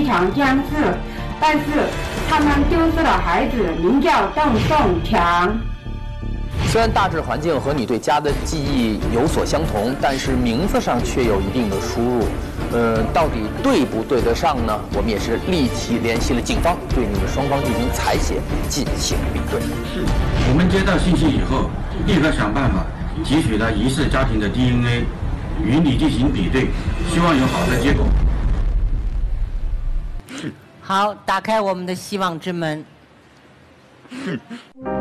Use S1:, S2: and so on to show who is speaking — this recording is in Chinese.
S1: 强将士，但是他们丢失了孩子，名叫邓仲强。
S2: 虽然大致环境和你对家的记忆有所相同，但是名字上却有一定的出入。到底对不对得上呢？我们也是立即联系了警方，对你们双方进行采血，进行比对。
S3: 是，我们接到信息以后，立刻想办法提取了疑似家庭的 DNA， 与你进行比对，希望有好的结果。
S4: 好，打开我们的希望之门。